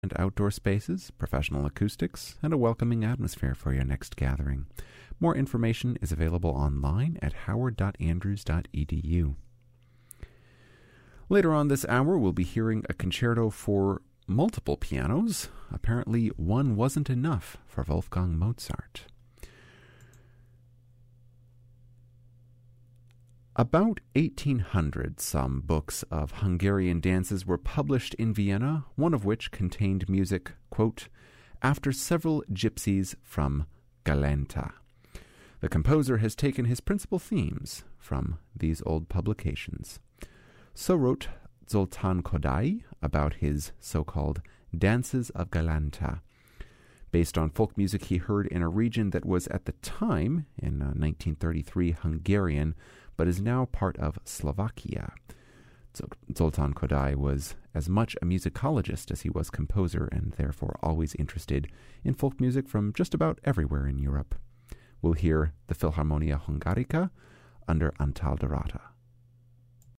and outdoor spaces, professional acoustics, and a welcoming atmosphere for your next gathering. More information is available online at howard.andrews.edu. Later on this hour, we'll be hearing a concerto for multiple pianos. Apparently, one wasn't enough for Wolfgang Mozart. About 1800, some books of Hungarian dances were published in Vienna, one of which contained music, quote, after several gypsies from Galenta. The composer has taken his principal themes from these old publications. So wrote Zoltán Kodály about his so-called Dances of Galanta, based on folk music he heard in a region that was at the time, in 1933, Hungarian, but is now part of Slovakia. Zoltán Kodály was as much a musicologist as he was composer, and therefore always interested in folk music from just about everywhere in Europe. We'll hear the Philharmonia Hungarica under Antal Dorata.